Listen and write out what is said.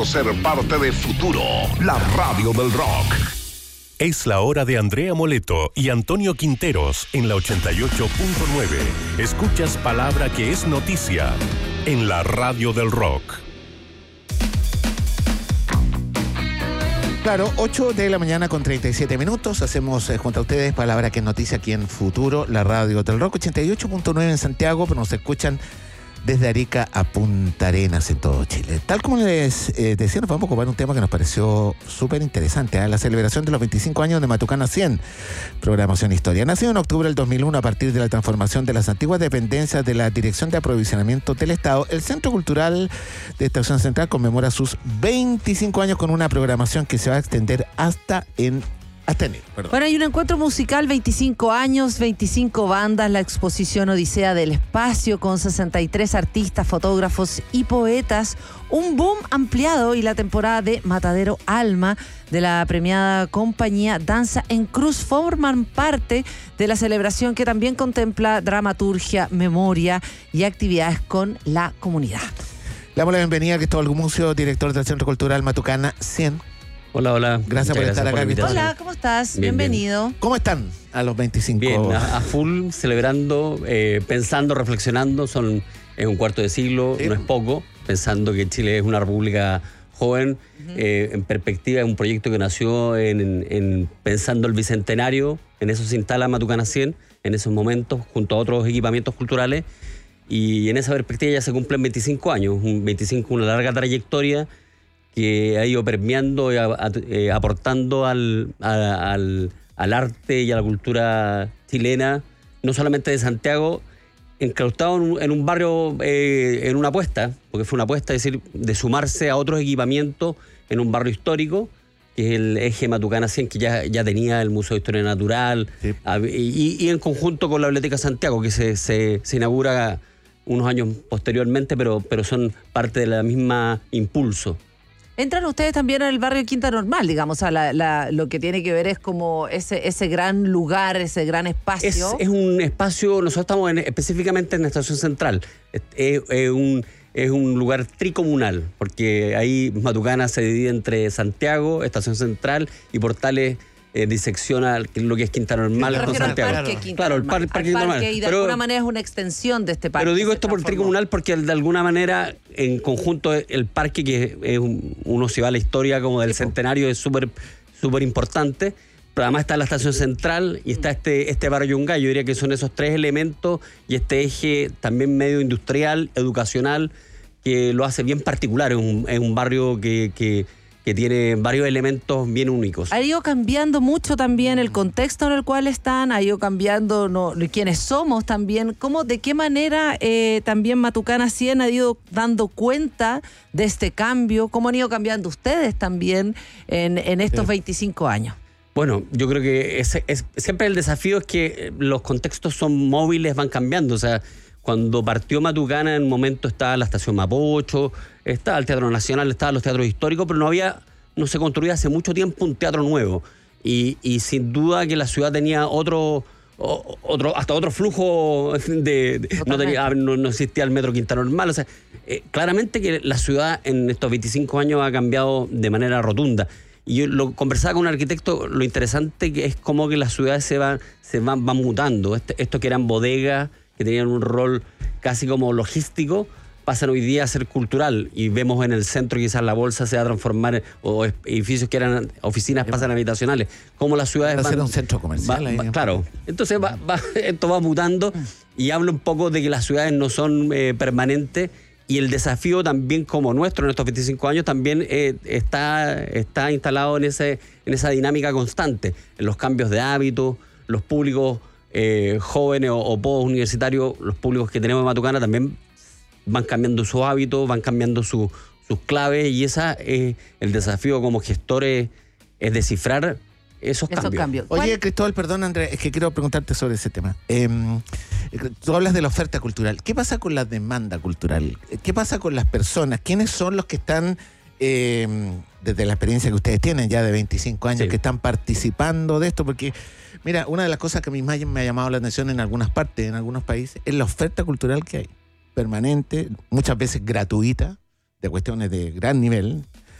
Ser parte de Futuro, la radio del rock. Es la hora de Andrea Moleto y Antonio Quinteros en la 88.9. Escuchas palabra que es noticia en la radio del rock. Claro, 8 de la mañana con 37 minutos. Hacemos junto a ustedes palabra que es noticia aquí en Futuro, la radio del rock. 88.9 en Santiago, pero nos escuchan desde Arica a Punta Arenas en todo Chile. Tal como les decía, nos vamos a ocupar un tema que nos pareció súper interesante, la celebración de los 25 años de Matucana 100, programación historia. Nacido en octubre del 2001 a partir de la transformación de las antiguas dependencias de la Dirección de Aprovisionamiento del Estado, el Centro Cultural de Estación Central conmemora sus 25 años con una programación que se va a extender hasta enero. Bueno, hay un encuentro musical, 25 años, 25 bandas, la exposición Odisea del Espacio con 63 artistas, fotógrafos y poetas, un boom ampliado y la temporada de Matadero Alma de la premiada compañía Danza en Cruz forman parte de la celebración que también contempla dramaturgia, memoria y actividades con la comunidad. Le damos la bienvenida a Cristóbal Gumucio, director del Centro Cultural Matucana 100. Hola. Gracias por estar acá. Hola, ¿cómo estás? Bienvenido. Bien. ¿Cómo están a los 25? Bien, a full, celebrando, pensando, reflexionando. Es un cuarto de siglo, sí. No es poco. Pensando que Chile es una república joven. En perspectiva, es un proyecto que nació pensando el bicentenario. En eso se instala Matucana 100, en esos momentos, junto a otros equipamientos culturales. Y en esa perspectiva ya se cumplen 25 años. 25, una larga trayectoria que ha ido permeando y aportando al arte y a la cultura chilena, no solamente de Santiago, enclaustado en un barrio, en una apuesta, porque fue una apuesta, es decir, de sumarse a otros equipamientos en un barrio histórico, que es el eje Matucana 100, que ya tenía el Museo de Historia Natural, sí. y en conjunto con la Biblioteca Santiago, que se inaugura unos años posteriormente, pero son parte de la misma impulso. Entran ustedes también en el barrio Quinta Normal, digamos, lo que tiene que ver es como ese gran lugar, ese gran espacio. Es un espacio, nosotros estamos específicamente en la Estación Central, es un lugar tricomunal, porque ahí Matucana se divide entre Santiago, Estación Central y Portales. Disecciona lo que es Quinta Normal con Santiago. Claro, el parque Quinta Normal. Y de alguna manera es una extensión de este parque. Pero digo esto por tricomunal porque de alguna manera, en conjunto, el parque, que es uno se va a la historia como del centenario, es súper importante. Pero además está la Estación Central y está este barrio Yungay. Yo diría que son esos tres elementos y este eje también medio industrial, educacional, que lo hace bien particular. Es un barrio que tiene varios elementos bien únicos. Ha ido cambiando mucho también el contexto en el cual están, ha ido cambiando quiénes somos también, de qué manera también Matucana 100 ha ido dando cuenta de este cambio, cómo han ido cambiando ustedes también en estos 25 años. Bueno, yo creo que siempre el desafío es que los contextos son móviles, van cambiando, o sea, cuando partió Matucana, en un momento estaba la Estación Mapocho, estaba el Teatro Nacional, estaban los teatros históricos, pero no se construía hace mucho tiempo un teatro nuevo. Y sin duda que la ciudad tenía hasta otro flujo no existía el metro Quinta Normal. O sea, claramente que la ciudad en estos 25 años ha cambiado de manera rotunda. Y yo lo conversaba con un arquitecto, lo interesante que es cómo que las ciudades se van mutando. Esto que eran bodegas, que tenían un rol casi como logístico, pasan hoy día a ser cultural, y vemos en el centro quizás la bolsa se va a transformar, o edificios que eran oficinas pasan a habitacionales, como las ciudades va a ser un centro comercial. Claro, entonces esto va mutando, y habla un poco de que las ciudades no son permanentes, y el desafío también como nuestro en estos 25 años también está instalado en esa dinámica constante, en los cambios de hábitos, los públicos jóvenes o post-universitarios, los públicos que tenemos en Matucana también van cambiando sus hábitos, van cambiando sus claves, y el desafío como gestores es descifrar esos cambios. Oye, Cristóbal, perdón, Andrés, es que quiero preguntarte sobre ese tema. Tú hablas de la oferta cultural. ¿Qué pasa con la demanda cultural? ¿Qué pasa con las personas? ¿Quiénes son los que están, desde la experiencia que ustedes tienen ya de 25 años, que están participando de esto? Porque, mira, una de las cosas que a mí más me ha llamado la atención en algunas partes, en algunos países, es la oferta cultural que hay, permanente, muchas veces gratuita, de cuestiones de gran nivel,